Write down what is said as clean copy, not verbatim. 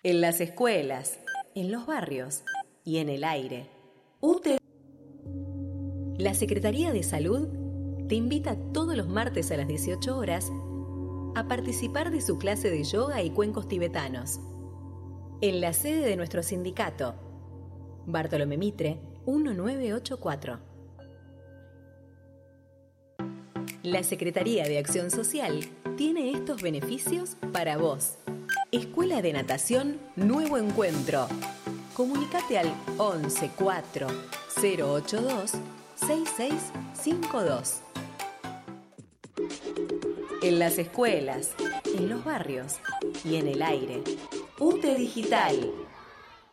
En las escuelas, en los barrios y en el aire. UTE. La Secretaría de Salud te invita todos los martes a las 18 horas a participar de su clase de yoga y cuencos tibetanos en la sede de nuestro sindicato, Bartolomé Mitre, 1984. La Secretaría de Acción Social tiene estos beneficios para vos. Escuela de Natación Nuevo Encuentro. Comunicate al 11 4 082 6652. En las escuelas, en los barrios y en el aire. UTE Digital.